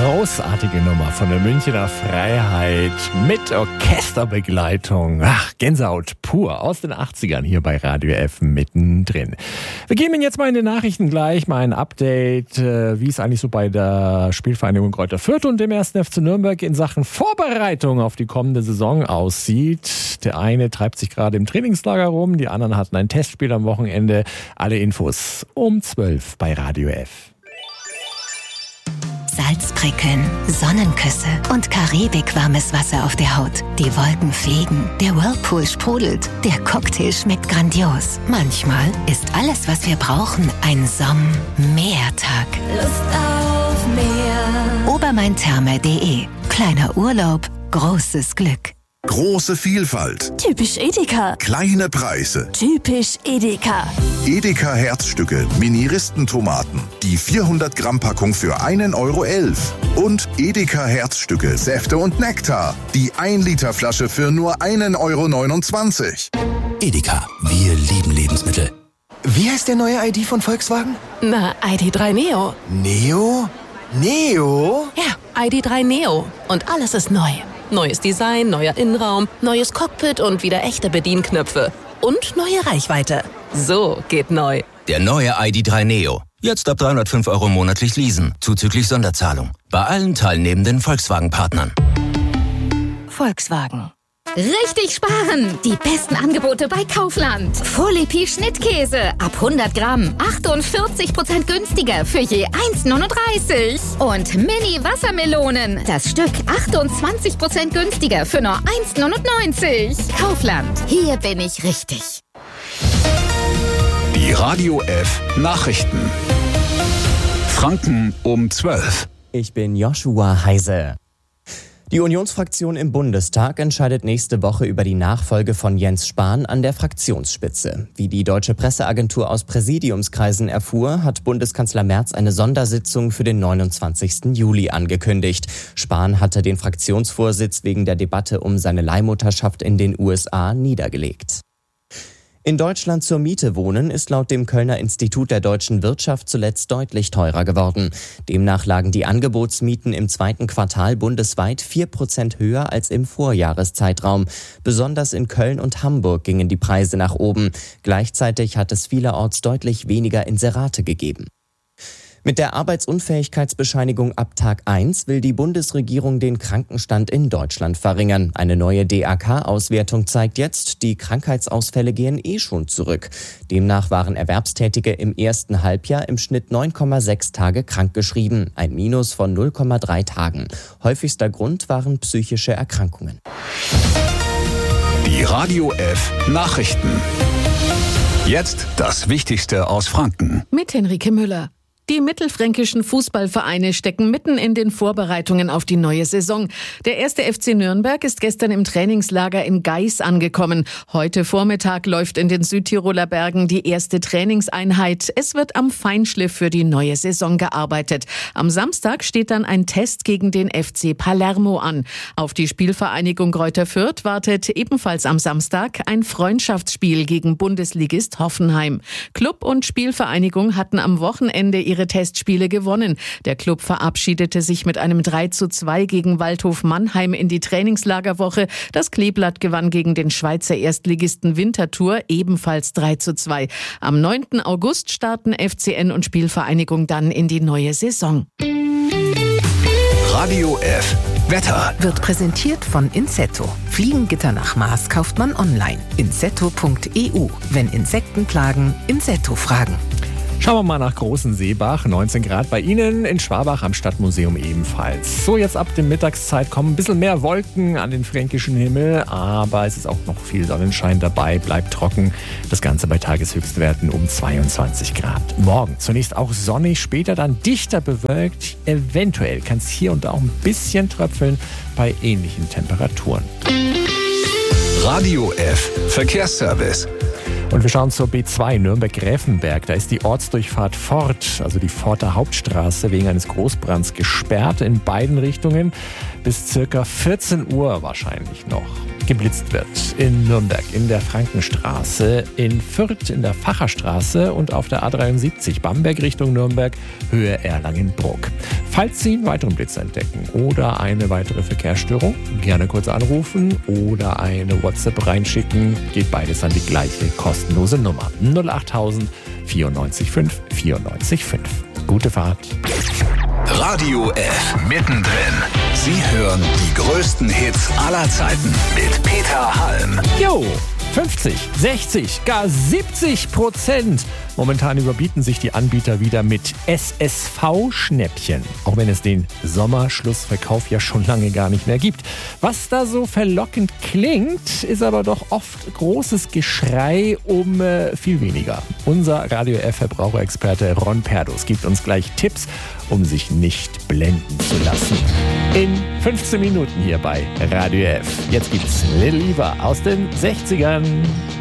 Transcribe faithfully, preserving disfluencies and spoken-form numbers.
Großartige Nummer von der Münchner Freiheit mit Orchesterbegleitung. Ach, Gänsehaut pur aus den achtzigern hier bei Radio F mittendrin. Wir geben Ihnen jetzt mal in den Nachrichten gleich mal ein Update, wie es eigentlich so bei der Spielvereinigung Greuther Fürth und dem ersten F C Nürnberg in Sachen Vorbereitung auf die kommende Saison aussieht. Der eine treibt sich gerade im Trainingslager rum, die anderen hatten ein Testspiel am Wochenende. Alle Infos um zwölf bei Radio F. Salzprickeln, Sonnenküsse und karibikwarmes Wasser auf der Haut. Die Wolken fliegen, der Whirlpool sprudelt, der Cocktail schmeckt grandios. Manchmal ist alles, was wir brauchen, ein Somm-Meertag. Lust auf Meer. Obermaintherme punkt de. Kleiner Urlaub, großes Glück. Große Vielfalt. Typisch Edeka. Kleine Preise. Typisch Edeka. Edeka Herzstücke, Mini-Ristentomaten. Die vierhundert Gramm Packung für einen Euro elf. Und Edeka Herzstücke, Säfte und Nektar. Die ein Liter Flasche für nur einen Euro neunundzwanzig. Edeka, wir lieben Lebensmittel. Wie heißt der neue I D von Volkswagen? Na, I D drei Neo. Neo? Neo? Ja, I D drei Neo. Und alles ist neu. Neues Design, neuer Innenraum, neues Cockpit und wieder echte Bedienknöpfe. Und neue Reichweite. So geht neu. Der neue I D drei Neo. Jetzt ab dreihundertfünf Euro monatlich leasen, zuzüglich Sonderzahlung. Bei allen teilnehmenden Volkswagen-Partnern. Volkswagen. Richtig sparen! Die besten Angebote bei Kaufland. Folie Schnittkäse ab hundert Gramm. achtundvierzig Prozent günstiger für je eins neununddreißig. Und Mini-Wassermelonen. Das Stück achtundzwanzig Prozent günstiger für nur eins neunundneunzig. Kaufland. Hier bin ich richtig. Die Radio F Nachrichten. Franken um zwölf. Ich bin Joshua Heise. Die Unionsfraktion im Bundestag entscheidet nächste Woche über die Nachfolge von Jens Spahn an der Fraktionsspitze. Wie die Deutsche Presseagentur aus Präsidiumskreisen erfuhr, hat Bundeskanzler Merz eine Sondersitzung für den neunundzwanzigsten Juli angekündigt. Spahn hatte den Fraktionsvorsitz wegen der Debatte um seine Leihmutterschaft in den U S A niedergelegt. In Deutschland zur Miete wohnen ist laut dem Kölner Institut der deutschen Wirtschaft zuletzt deutlich teurer geworden. Demnach lagen die Angebotsmieten im zweiten Quartal bundesweit vier Prozent höher als im Vorjahreszeitraum. Besonders in Köln und Hamburg gingen die Preise nach oben. Gleichzeitig hat es vielerorts deutlich weniger Inserate gegeben. Mit der Arbeitsunfähigkeitsbescheinigung ab Tag eins will die Bundesregierung den Krankenstand in Deutschland verringern. Eine neue D A K-Auswertung zeigt jetzt, die Krankheitsausfälle gehen eh schon zurück. Demnach waren Erwerbstätige im ersten Halbjahr im Schnitt neun Komma sechs Tage krankgeschrieben, ein Minus von null Komma drei Tagen. Häufigster Grund waren psychische Erkrankungen. Die Radio F Nachrichten. Jetzt das Wichtigste aus Franken. Mit Henrike Müller. Die mittelfränkischen Fußballvereine stecken mitten in den Vorbereitungen auf die neue Saison. Der erste F C Nürnberg ist gestern im Trainingslager in Geis angekommen. Heute Vormittag läuft in den Südtiroler Bergen die erste Trainingseinheit. Es wird am Feinschliff für die neue Saison gearbeitet. Am Samstag steht dann ein Test gegen den F C Palermo an. Auf die Spielvereinigung Greuther Fürth wartet ebenfalls am Samstag ein Freundschaftsspiel gegen Bundesligist Hoffenheim. Club und Spielvereinigung hatten am Wochenende ihre Testspiele gewonnen. Der Club verabschiedete sich mit einem drei zu zwei gegen Waldhof Mannheim in die Trainingslagerwoche. Das Kleeblatt gewann gegen den Schweizer Erstligisten Winterthur ebenfalls drei zu zwei. Am neunten August starten F C N und Spielvereinigung dann in die neue Saison. Radio F Wetter. Wird präsentiert von Insetto. Fliegengitter nach Maß kauft man online. insetto punkt e u. Wenn Insekten plagen, Insetto fragen. Schauen wir mal nach Großen Seebach, neunzehn Grad bei Ihnen, in Schwabach am Stadtmuseum ebenfalls. So, jetzt ab der Mittagszeit kommen ein bisschen mehr Wolken an den fränkischen Himmel, aber es ist auch noch viel Sonnenschein dabei, bleibt trocken. Das Ganze bei Tageshöchstwerten um zweiundzwanzig Grad. Morgen zunächst auch sonnig, später dann dichter bewölkt. Eventuell kann es hier und da auch ein bisschen tröpfeln bei ähnlichen Temperaturen. Radio F Verkehrsservice. Und wir schauen zur B zwei Nürnberg-Gräfenberg. Da ist die Ortsdurchfahrt Fort, also die Forter Hauptstraße, wegen eines Großbrands gesperrt in beiden Richtungen. Bis circa vierzehn Uhr wahrscheinlich noch. Geblitzt wird in Nürnberg in der Frankenstraße, in Fürth in der Facherstraße und auf der A dreiundsiebzig Bamberg Richtung Nürnberg, Höhe Erlangen-Bruck. Falls Sie einen weiteren Blitzer entdecken oder eine weitere Verkehrsstörung, gerne kurz anrufen oder eine WhatsApp reinschicken. Geht beides an die gleiche kostenlose Nummer. null achttausend vierundneunzig fünf vierundneunzig fünf. Gute Fahrt. Radio F. Mittendrin. Sie hören die größten Hits aller Zeiten mit Peter Halm. Jo, fünfzig, sechzig, gar siebzig Prozent. Momentan überbieten sich die Anbieter wieder mit S S V-Schnäppchen. Auch wenn es den Sommerschlussverkauf ja schon lange gar nicht mehr gibt. Was da so verlockend klingt, ist aber doch oft großes Geschrei um äh, viel weniger. Unser Radio F-Verbraucherexperte Ron Perdus gibt uns gleich Tipps, um sich nicht blenden zu lassen. In fünfzehn Minuten hier bei Radio F. Jetzt gibt's Little Eva aus den sechzigern.